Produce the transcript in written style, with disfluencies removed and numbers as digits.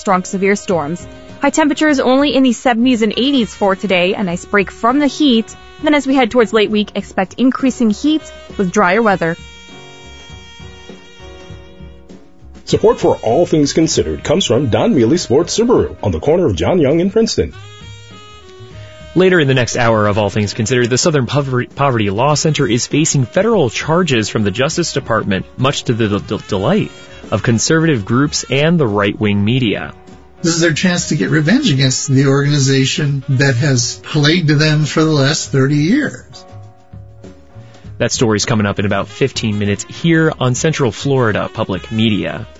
strong to severe storms. High temperatures only in the 70s and 80s for today, a nice break from the heat. Then as we head towards late week, expect increasing heat with drier weather. Support for All Things Considered comes from Don Mealy Sports Subaru on the corner of John Young and Princeton. Later in the next hour of All Things Considered, the Southern Poverty Law Center is facing federal charges from the Justice Department, much to the delight of conservative groups and the right-wing media. This is their chance to get revenge against the organization that has plagued them for the last 30 years. That story's coming up in about 15 minutes here on Central Florida Public Media.